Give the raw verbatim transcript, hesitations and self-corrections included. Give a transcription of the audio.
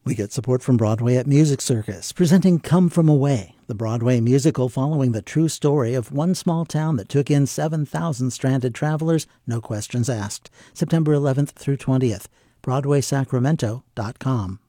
We get support from Broadway at Music Circus, presenting Come From Away, the Broadway musical following the true story of one small town that took in seven thousand stranded travelers, no questions asked. September eleventh through twentieth, broadway sacramento dot com.